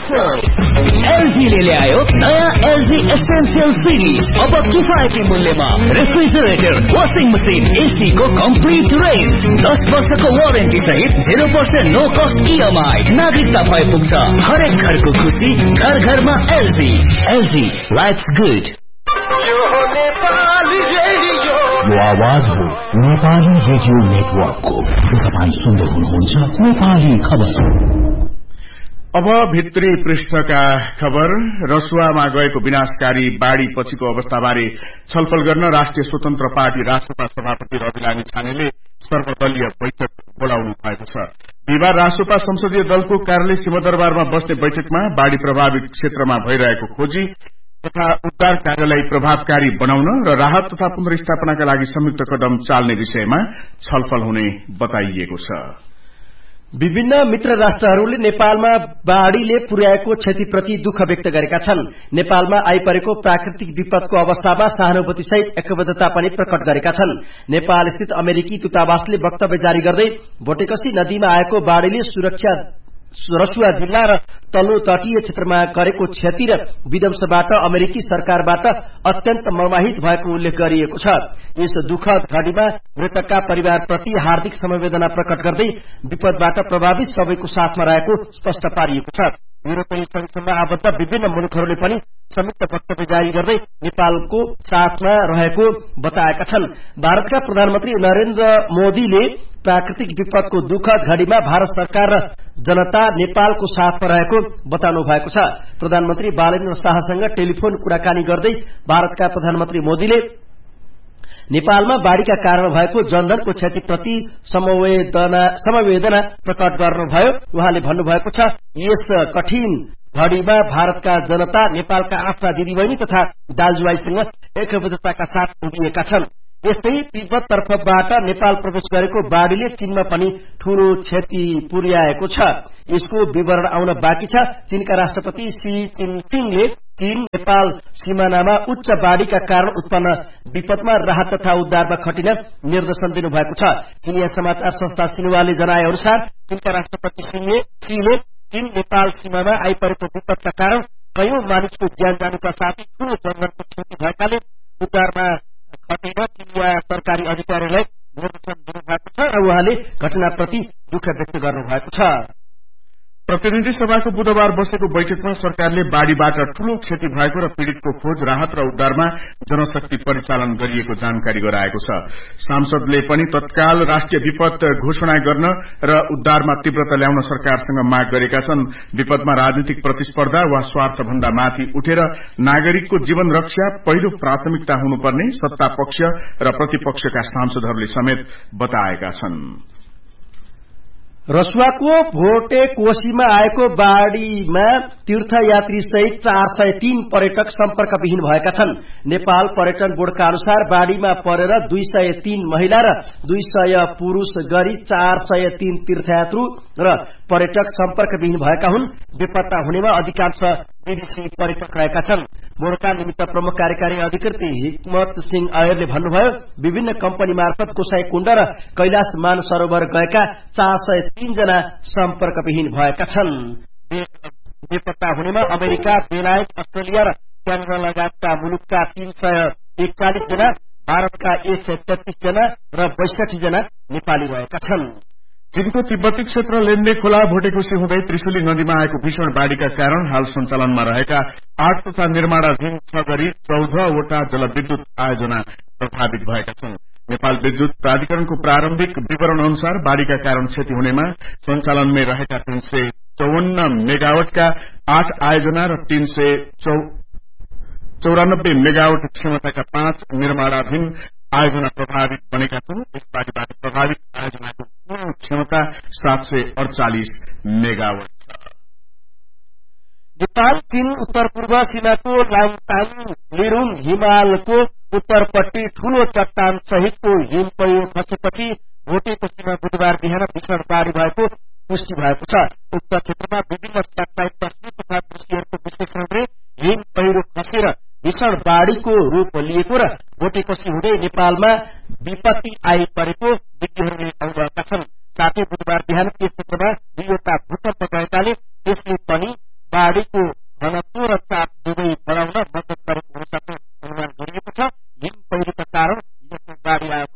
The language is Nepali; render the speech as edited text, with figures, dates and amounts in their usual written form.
एलजीले ल्यायो नयाँ एलजी एसेन्शियल सिरिज। अब किफायती मूल्यमा रेफ्रिजरेटर, वाशिङ मसिन, एसी को कम्प्लिट रेन्ज, 10 वर्षको वारेन्टी सहित 0% नो कस्ट इएमआई। नागरिकता भए पुग्छ हरेक घरको खुसी, घर घरमा एलजी। LG lives good. यो आवाज हो नेपाली रेडियो नेटवर्कको। तपाईँ सुन्दै हुनुहुन्छ नेपाली खबर। अब भित्री पृष्ठका खबर। रसुवामा गएको विनाशकारी बाढ़ी पछिको अवस्थाबारे छलफल गर्न राष्ट्रिय स्वतन्त्र पार्टी रासपा सभापति रवि लामी छानेले सर्वदलीय बैठक बोलाउनु भएको छ। बिहिबार रासपा संसदीय दलको कार्यालय सिंहदरबारमा बस्ने बैठकमा बाढ़ी प्रभावित क्षेत्रमा भइरहेको खोजी तथा उद्धार कार्यलाई प्रभावकारी बनाउन र राहत तथा पुनर्स्थापनाका लागि संयुक्त कदम चाल्ने विषयमा छलफल हुने बताइएको छ। विभिन्न मित्र राष्ट्रहरूले नेपालमा बाढ़ीले पुर्याएको क्षतिप्रति दुःख व्यक्त गरेका छन्। नेपालमा आइपरेको प्राकृतिक विपदको अवस्थामा सहानुभूतिसहित एकबद्धता पनि प्रकट गरेका छन्। नेपाल स्थित अमेरिकी दूतावासले वक्तव्य जारी गर्दै भोटेकसी नदीमा आएको बाढ़ीले रसुवा जिल्ला र तल्लो तटीय क्षेत्रमा गरेको क्षति र विध्वंसबाट अमेरिकी सरकारबाट अत्यन्त मर्माहित भएको उल्लेख गरिएको छ। यस दुःखद घडीमा मृतकका परिवारप्रति हार्दिक समवेदना प्रकट गर्दै विपदबाट प्रभावित सबैको साथमा रहेको स्पष्ट पारिएको छ। युरोपेली संघसँग आबद्ध विभिन्न मुलुकहरूले पनि संयुक्त वक्तव्य जारी गर्दै नेपालको साथमा रहेको बताएका छन्। भारतका प्रधानमन्त्री नरेन्द्र मोदीले प्राकृतिक विपदको दुःखद घडीमा भारत सरकार र जनता नेपालको साथमा रहेको बताउनु भएको छ। प्रधानमन्त्री बालेन्द्र शाहसँग टेलिफोन कुराकानी गर्दै भारतका प्रधानमन्त्री मोदीले नेपालमा बाढ़ीका कारण भएको जनधनको क्षतिप्रति समवेदना प्रकट गर्नुभयो। उहाँले भन्नुभएको छ, यस कठिन घडीमा भारतका जनता नेपालका आफ्ना दिदीबहिनी तथा दाजुभाइसँग एकबद्धताका साथ उभिएका छन्। यस्तै तिब्बत तर्फबाट नेपाल प्रवेश गरेको बाढ़ीले चीनमा पनि ठूलो क्षति पुर्याएको छ। यसको विवरण आउन बाँकी छ। चीनका राष्ट्रपति शी जिनपिङले चीन नेपाल सीमानामा उच्च बाढ़ीका कारण उत्पन्न विपदमा राहत तथा उद्धारमा खटिन निर्देशन दिनुभएको छ। चीनिया समाचार संस्था सिन्हुवाले जनाए अनुसार चीनका राष्ट्रपति शीले चीन नेपाल सीमामा आइपरेको विपदका कारण कयौं मानिसको ज्यान जानुका साथै ठूलो जनधनको क्षति भएकाले उद्धारमा खटिन चीनिया सरकारी अधिकारीलाई निर्देशन दिनुभएको छ र उहाँले घटनाप्रति दुःख व्यक्त गर्नुभएको छ। प्रतिनिधि सभाको बुधबार बसेको बैठकमा सरकारले बाढ़ीबाट ठूलो क्षति भएको र पीड़ितको खोज, राहत र उद्धारमा जनशक्ति परिचालन गरिएको जानकारी गराएको छ। सांसदले पनि तत्काल राष्ट्रिय विपद घोषणा गर्न र उद्धारमा तीव्रता ल्याउन सरकारसँग माग गरेका छन्। विपदमा राजनीतिक प्रतिस्पर्धा वा स्वार्थभन्दा माथि उठेर नागरिकको जीवन रक्षा पहिलो प्राथमिकता हुनुपर्ने सत्ता पक्ष र प्रतिपक्षका सांसदहरूले समेत बताएका छन्। रसुवाको भोटे कोशीमा आएको बाढ़ीमा तीर्थयात्री सहित 403 पर्यटक सम्पर्कविहीन भएका छन्। नेपाल पर्यटन बोर्डका अनुसार बाढ़ीमा परेर 203 महिला र 200 पुरूष गरी 403 तीर्थयात्रु र पर्यटक सम्पर्कविहीन भएका हुन्। बेपत्ता हुनेमा अधिकांश विदेशी पर्यटक रहेका छन्। बोर्डका निमित्त प्रमुख कार्यकारी अधिकृत हिक्मत सिंह आयरले भन्नुभयो, विभिन्न कम्पनी मार्फत गोसाई कुण्ड र कैलाश मानसरोवर गएका 403 जना सम्पर्कविहीन भएका छन्। बेपत्ता हुनेमा अमेरिका, बेलायत, अस्ट्रेलिया र क्यानाडा लगायतका मुलुकका 341 जना, भारतका 133 जना र 62 जना नेपाली रहेका छन्। चीनको तिब्बती क्षेत्र लेन्डे खोला भोटेकोशी हुँदै त्रिशुली नदीमा आएको भीषण बाढ़ीका कारण हाल सञ्चालनमा रहेका 8 तथा निर्माणाधीन 6 गरी 14 वटा जलविद्युत आयोजना प्रभावित भएका छन्। नेपाल विद्युत प्राधिकरणको प्रारम्भिक विवरण अनुसार बाढ़ीका कारण क्षति हुनेमा सञ्चालनमै रहेका 354 मेगावटका 8 आयोजना र 394 मेगावट क्षमताका 5 निर्माणाधीन आयोजना प्रभावित बनेका छन्। यस बाढ़ीबाट प्रभावित आयोजनाको कुल क्षमता 748 मेगावट छ। नेपाल चीन उत्तर पूर्व सीमाको लाङताङ लिरुङ हिमालको उत्तरपट्टि ठूलो चट्टान सहितको हिम पहिरो खसेपछि भोटेकोशीमा बुधबार बिहान भीषण बाढ़ी भएको पुष्टि भएको छ। उक्त क्षेत्रमा विभिन्न साप्ताहिक तस्बिर तथा दृश्यहरूको विश्लेषणले हिम पहिरो खसेर भीषण बाढ़ीको रूप लिएको र भोटेकोशी हुँदै नेपालमा विपत्ति आइपरेको विज्ञहरूले बताएका छन्। साथै बुधबार बिहान त्यस क्षेत्रमा 2 वटा भूकम्प गएकाले त्यसले पनि बाढ़ीको घनत्व र चाप दुवै बढाउन मद्दत गरेको हुन सक्ने अनुमान गरिएको छ। हिम पहिरोका कारण यस्तो बाढ़ी आएको